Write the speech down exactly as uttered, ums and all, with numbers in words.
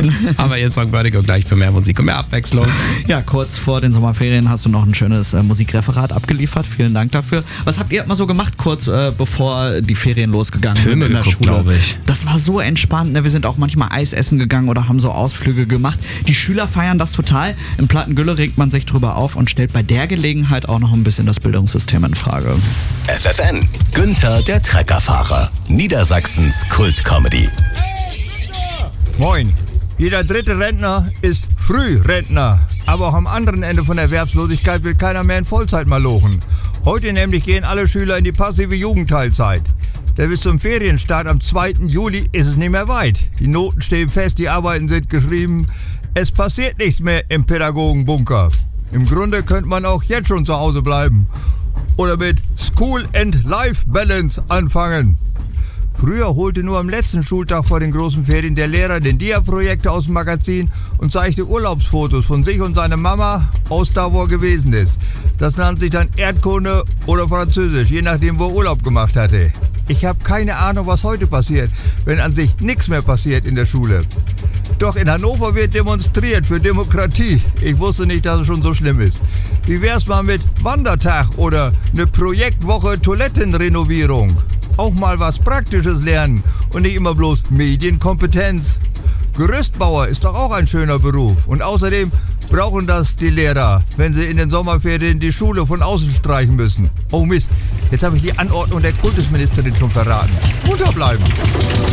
Aber jetzt Song Vertigo gleich für mehr Musik und mehr Abwechslung. Ja, kurz vor den Sommerferien hast du noch ein schönes äh, Musikreferat abgeliefert. Vielen Dank dafür. Was habt ihr mal so gemacht, kurz äh, bevor die Ferien losgegangen Filme sind in der geguckt, Schule? glaube ich. Das war so entspannt. Ne? Wir sind auch manchmal Eis essen gegangen oder haben so Ausflüge gemacht. Die Schüler feiern das total. Im Plattengülle regt man sich drüber auf und stellt bei der Gelegenheit auch noch ein bisschen das Bildungssystem in Frage. F F N, Günther der Treckerfahrer, Niedersachsens Kult-Comedy. Moin. Jeder dritte Rentner ist Frührentner. Aber auch am anderen Ende von der Erwerbslosigkeit will keiner mehr in Vollzeit malochen. Heute nämlich gehen alle Schüler in die passive Jugendteilzeit. Denn bis zum Ferienstart am zweiten Juli ist es nicht mehr weit. Die Noten stehen fest, die Arbeiten sind geschrieben. Es passiert nichts mehr im Pädagogenbunker. Im Grunde könnte man auch jetzt schon zu Hause bleiben. Oder mit School and Life Balance anfangen. Früher holte nur am letzten Schultag vor den großen Ferien der Lehrer den Dia-Projektor aus dem Magazin und zeigte Urlaubsfotos von sich und seiner Mama aus da, wo er gewesen ist. Das nannte sich dann Erdkunde oder Französisch, je nachdem, wo er Urlaub gemacht hatte. Ich habe keine Ahnung, was heute passiert, wenn an sich nichts mehr passiert in der Schule. Doch in Hannover wird demonstriert für Demokratie. Ich wusste nicht, dass es schon so schlimm ist. Wie wär's mal mit Wandertag oder eine Projektwoche Toilettenrenovierung? Auch mal was Praktisches lernen und nicht immer bloß Medienkompetenz. Gerüstbauer ist doch auch ein schöner Beruf. Und außerdem brauchen das die Lehrer, wenn sie in den Sommerferien die Schule von außen streichen müssen. Oh Mist, jetzt habe ich die Anordnung der Kultusministerin schon verraten. Unterbleiben!